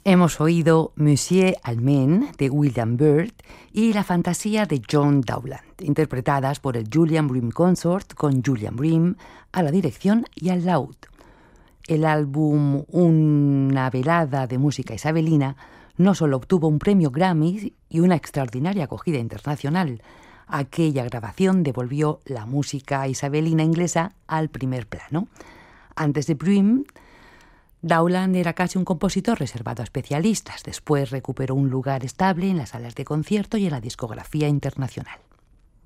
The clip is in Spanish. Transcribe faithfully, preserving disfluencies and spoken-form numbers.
Hemos oído Monsieur Almen de William Byrd y La fantasía de John Dowland, interpretadas por el Julian Bream Consort con Julian Bream a la dirección y al laúd. El álbum Una velada de música isabelina no solo obtuvo un premio Grammy y una extraordinaria acogida internacional, aquella grabación devolvió la música isabelina inglesa al primer plano. Antes de Bream, Dowland era casi un compositor reservado a especialistas. Después recuperó un lugar estable en las salas de concierto y en la discografía internacional.